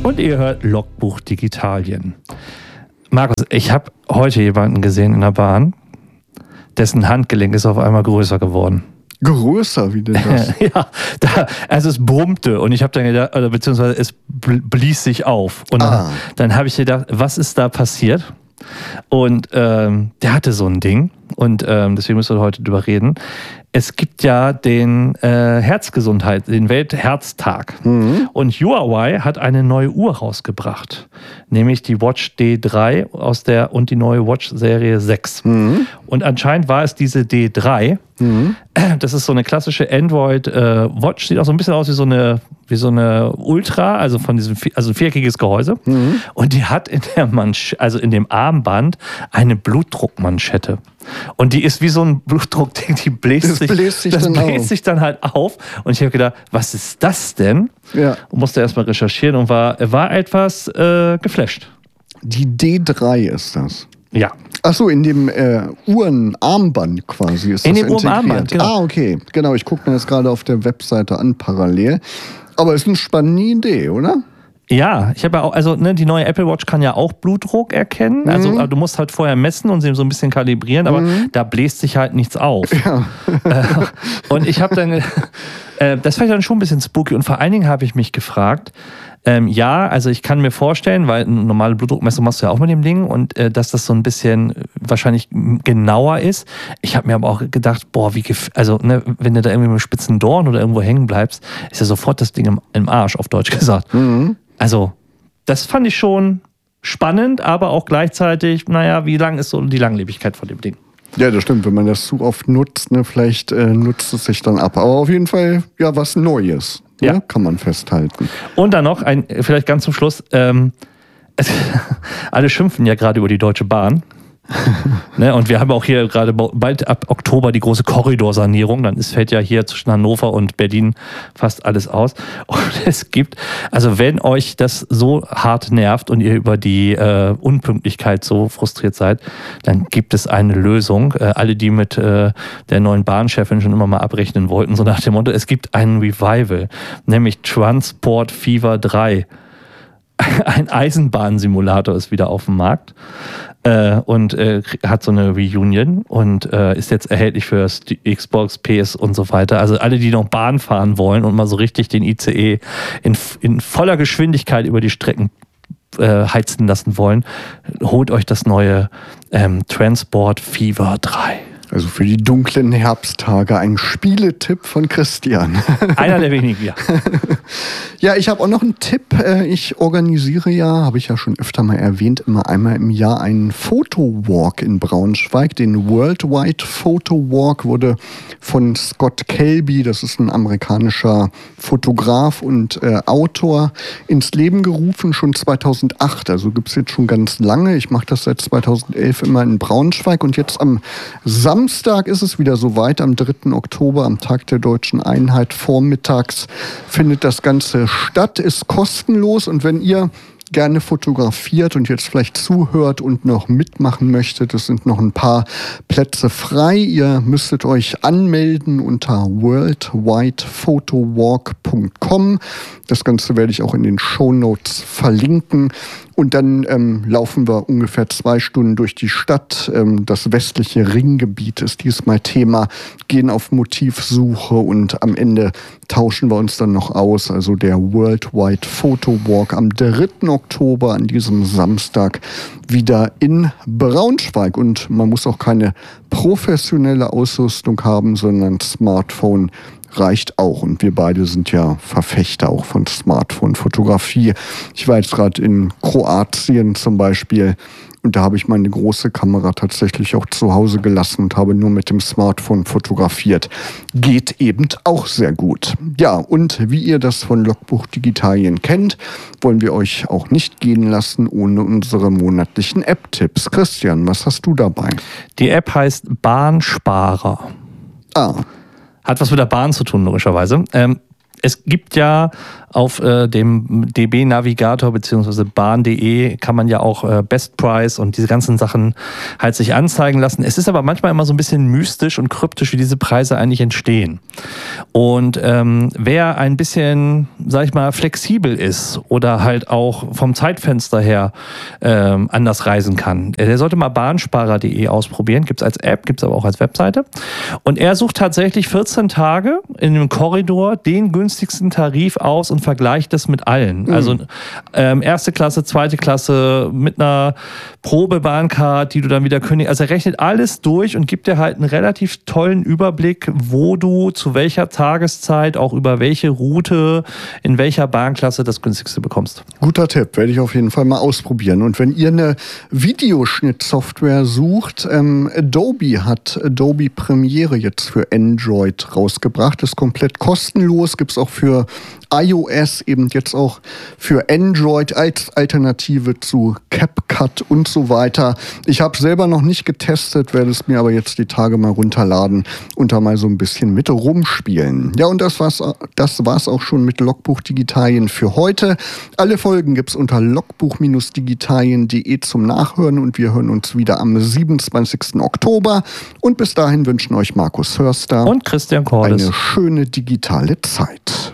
Und ihr hört Logbuch Digitalien. Markus, ich habe heute jemanden gesehen in der Bahn, dessen Handgelenk ist auf einmal größer geworden. Größer, wie denn das? Ja, also es brummte und ich habe dann gedacht, oder beziehungsweise es blies sich auf. Und dann habe ich gedacht, was ist da passiert? Und der hatte so ein Ding und deswegen müssen wir heute drüber reden. Es gibt ja den Herzgesundheit, den Weltherztag. Und Huawei hat eine neue Uhr rausgebracht, nämlich die Watch D3 und die neue Watch Serie 6. Und anscheinend war es diese D3. Das ist so eine klassische Android Watch, sieht auch so ein bisschen aus wie so eine Ultra, also von diesem ein viereckiges Gehäuse. Und die hat in in dem Armband eine Blutdruckmanschette. Und die ist wie so ein Blutdruckding, die bläst sich dann halt auf. Und ich habe gedacht, was ist das denn? Ja. Und musste erstmal recherchieren und war etwas geflasht. Die D3 ist das? Ja. Achso, in dem Uhrenarmband quasi ist das integriert. In dem Uhrenarmband, genau. Okay. Genau, ich gucke mir das gerade auf der Webseite an, parallel. Aber ist eine spannende Idee, oder? Ja, ich habe ja auch, die neue Apple Watch kann ja auch Blutdruck erkennen. Also du musst halt vorher messen und sie so ein bisschen kalibrieren, aber da bläst sich halt nichts auf. Ja. Und ich habe dann, das fand ich dann schon ein bisschen spooky und vor allen Dingen habe ich mich gefragt, also ich kann mir vorstellen, weil eine normale Blutdruckmessung machst du ja auch mit dem Ding und dass das so ein bisschen wahrscheinlich genauer ist. Ich habe mir aber auch gedacht, wenn du da irgendwie mit einem spitzen Dorn oder irgendwo hängen bleibst, ist ja sofort das Ding im Arsch, auf Deutsch gesagt. Also das fand ich schon spannend, aber auch gleichzeitig, wie lang ist so die Langlebigkeit von dem Ding? Ja, das stimmt. Wenn man das zu oft nutzt, vielleicht nutzt es sich dann ab. Aber auf jeden Fall was Neues. Ja, kann man festhalten. Und dann noch, vielleicht ganz zum Schluss, alle schimpfen ja gerade über die Deutsche Bahn. Und wir haben auch hier gerade bald ab Oktober die große Korridorsanierung. Dann fällt ja hier zwischen Hannover und Berlin fast alles aus. Und es gibt, also wenn euch das so hart nervt und ihr über die Unpünktlichkeit so frustriert seid, dann gibt es eine Lösung. Alle, die mit der neuen Bahnchefin schon immer mal abrechnen wollten, so nach dem Motto, es gibt einen Revival, nämlich Transport Fever 3. Ein Eisenbahnsimulator ist wieder auf dem Markt. Und hat so eine Reunion und ist jetzt erhältlich für Xbox, PS und so weiter. Also alle, die noch Bahn fahren wollen und mal so richtig den ICE in voller Geschwindigkeit über die Strecken heizen lassen wollen, holt euch das neue Transport Fever 3. Also für die dunklen Herbsttage ein Spieletipp von Christian. Einer der wenigen, ja. Ja, ich habe auch noch einen Tipp. Ich organisiere habe ich ja schon öfter mal erwähnt, immer einmal im Jahr einen Photowalk in Braunschweig. Den Worldwide Photowalk wurde von Scott Kelby, das ist ein amerikanischer Fotograf und Autor, ins Leben gerufen, schon 2008. Also gibt es jetzt schon ganz lange. Ich mache das seit 2011 immer in Braunschweig und jetzt am Samstag ist es wieder soweit, am 3. Oktober, am Tag der Deutschen Einheit, vormittags findet das Ganze statt, ist kostenlos und wenn ihr gerne fotografiert und jetzt vielleicht zuhört und noch mitmachen möchtet, es sind noch ein paar Plätze frei. Ihr müsstet euch anmelden unter worldwidephotowalk.com. Das Ganze werde ich auch in den Shownotes verlinken. Und dann laufen wir ungefähr 2 Stunden durch die Stadt. Das westliche Ringgebiet ist diesmal Thema. Gehen auf Motivsuche und am Ende tauschen wir uns dann noch aus. Also der Worldwide Photowalk am 3. Oktober an diesem Samstag wieder in Braunschweig. Und man muss auch keine professionelle Ausrüstung haben, sondern Smartphone reicht auch. Und wir beide sind ja Verfechter auch von Smartphone-Fotografie. Ich war jetzt gerade in Kroatien zum Beispiel und da habe ich meine große Kamera tatsächlich auch zu Hause gelassen und habe nur mit dem Smartphone fotografiert. Geht eben auch sehr gut. Ja, und wie ihr das von Logbuch Digitalien kennt, wollen wir euch auch nicht gehen lassen ohne unsere monatlichen App-Tipps. Christian, was hast du dabei? Die App heißt Bahnsparer. Hat was mit der Bahn zu tun, logischerweise. Es gibt ja Auf dem DB-Navigator bzw. bahn.de kann man ja auch Best Price und diese ganzen Sachen halt sich anzeigen lassen. Es ist aber manchmal immer so ein bisschen mystisch und kryptisch, wie diese Preise eigentlich entstehen. Und wer ein bisschen, sag ich mal, flexibel ist oder halt auch vom Zeitfenster her anders reisen kann, der sollte mal bahnsparer.de ausprobieren. Gibt es als App, gibt es aber auch als Webseite. Und er sucht tatsächlich 14 Tage in einem Korridor den günstigsten Tarif aus und vergleicht das mit allen. Also erste Klasse, zweite Klasse mit einer Probebahncard, die du dann wieder kündigst. Also er rechnet alles durch und gibt dir halt einen relativ tollen Überblick, wo du zu welcher Tageszeit, auch über welche Route, in welcher Bahnklasse das günstigste bekommst. Guter Tipp, werde ich auf jeden Fall mal ausprobieren. Und wenn ihr eine Videoschnittsoftware sucht, Adobe hat Adobe Premiere jetzt für Android rausgebracht. Ist komplett kostenlos, gibt es auch für iOS, eben jetzt auch für Android als Alternative zu CapCut und so weiter. Ich habe selber noch nicht getestet, werde es mir aber jetzt die Tage mal runterladen und da mal so ein bisschen mit rumspielen. Ja, und das war's auch schon mit Logbuch Digitalien für heute. Alle Folgen gibt's unter logbuch-digitalien.de zum Nachhören und wir hören uns wieder am 27. Oktober. Und bis dahin wünschen euch Markus Hörster und Christian Cordes eine schöne digitale Zeit.